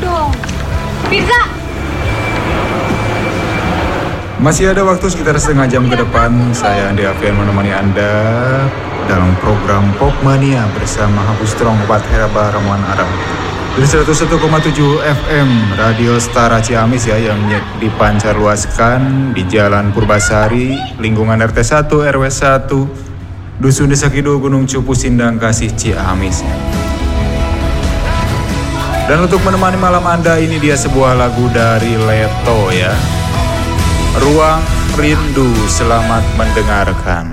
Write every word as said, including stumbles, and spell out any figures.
dong. Pizza! Masih ada waktu sekitar setengah jam ke depan. Saya Andi Afian menemani Anda dalam program Popmania bersama Hapus Strong Obat Herba Ramuan Arab dari seratus satu koma tujuh F M Radio Setara Ciamis ya, yang dipancarluaskan di Jalan Purbasari, lingkungan R T satu R W satu, Dusun Desa Kidul, Gunung Cupu, Sindang Kasih, Ciamis. Dan untuk menemani malam Anda, ini dia sebuah lagu dari Leto ya, Ruang Rindu. Selamat mendengarkan.